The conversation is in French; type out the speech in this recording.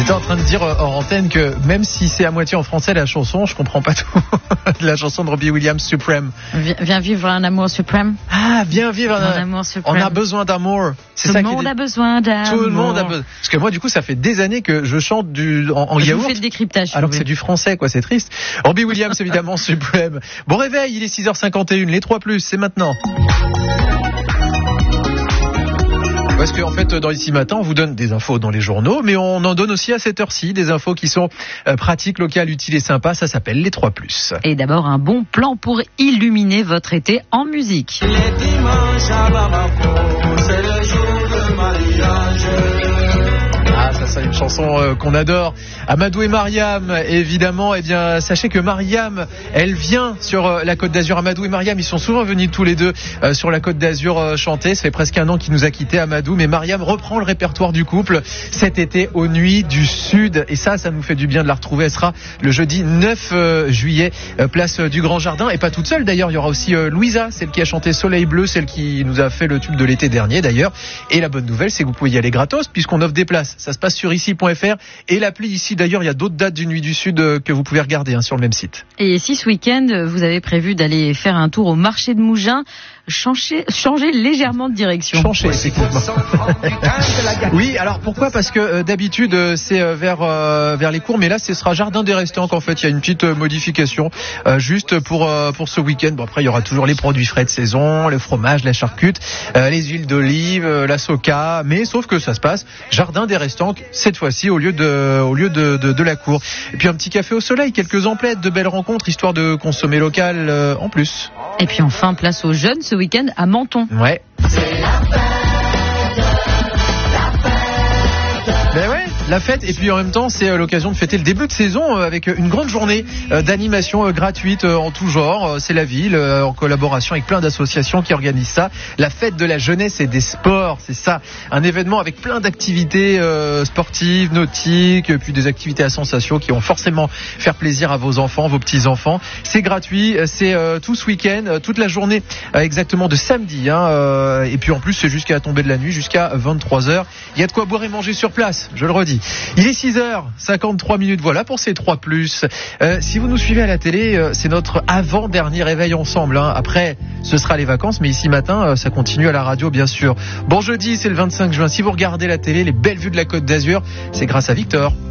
J'étais en train de dire hors antenne que même si c'est à moitié en français la chanson, je comprends pas tout. La chanson de Robbie Williams, Supreme. Viens vivre un amour suprême. Ah, bien vivre un amour suprême. On a besoin d'amour. Tout le monde a besoin d'amour. Tout le monde a besoin. Parce que moi, du coup, ça fait des années que je chante en je yaourt. vous fais le décryptage. Alors que c'est du français, quoi. C'est triste. Robbie Williams, évidemment, Supreme. Bon réveil, il est 6h51. Les 3+, c'est maintenant. Parce qu'en fait, dans Ici Matin, on vous donne des infos dans les journaux, mais on en donne aussi à cette heure-ci des infos qui sont pratiques, locales, utiles et sympas. Ça s'appelle les 3+. Et d'abord, un bon plan pour illuminer votre été en musique. Les dimanches à Bamako, c'est le jour de mariage. Ah, ça c'est une chanson qu'on adore. Amadou et Mariam, évidemment. Eh bien, sachez que Mariam, elle vient sur la Côte d'Azur. Amadou et Mariam, ils sont souvent venus tous les deux sur la Côte d'Azur chanter. Ça fait presque un an qu'il nous a quittés, Amadou, mais Mariam reprend le répertoire du couple cet été aux Nuits du Sud. Et ça nous fait du bien de la retrouver. Elle sera le jeudi 9 juillet, place du Grand Jardin. Et pas toute seule d'ailleurs, il y aura aussi Louisa, celle qui a chanté Soleil Bleu, celle qui nous a fait le tube de l'été dernier d'ailleurs. Et la bonne nouvelle, c'est que vous pouvez y aller gratos puisqu'on offre des places. Ça se passe sur ici.fr et l'appli Ici. D'ailleurs, il y a d'autres dates du Nuit du Sud que vous pouvez regarder sur le même site. Et si ce week-end, vous avez prévu d'aller faire un tour au marché de Mougins, changer légèrement de direction. Changer, effectivement. Oui, alors pourquoi ? Parce que d'habitude, c'est vers les cours, mais là, ce sera Jardin des Restants qu'en fait, il y a une petite modification juste pour ce week-end. Bon, après, il y aura toujours les produits frais de saison, le fromage, la charcute, les huiles d'olive, la soca, mais sauf que ça se passe Jardin des Restants cette fois-ci au lieu de la cour. Et puis un petit café au soleil, quelques emplettes, de belles rencontres, histoire de consommer local en plus. Et puis enfin, place aux jeunes ce week-end à Menton. Ouais. Ben ouais, la fête, et puis en même temps c'est l'occasion de fêter le début de saison avec une grande journée d'animation gratuite en tout genre. C'est la ville en collaboration avec plein d'associations qui organisent ça. La fête de la jeunesse et des sports, c'est ça. Un événement avec plein d'activités sportives, nautiques, puis des activités à sensation qui vont forcément faire plaisir à vos enfants, vos petits-enfants. C'est gratuit, c'est tout ce week-end, toute la journée exactement de samedi. Et puis en plus c'est jusqu'à la tombée de la nuit, jusqu'à 23h. Il y a de quoi boire et manger sur place. Je le redis. Il est 6h53. Voilà pour ces 3+. Si vous nous suivez à la télé, c'est notre avant-dernier réveil ensemble. Après, ce sera les vacances, mais Ici Matin, ça continue à la radio, bien sûr. Bon jeudi, c'est le 25 juin. Si vous regardez la télé, les belles vues de la Côte d'Azur, c'est grâce à Victor.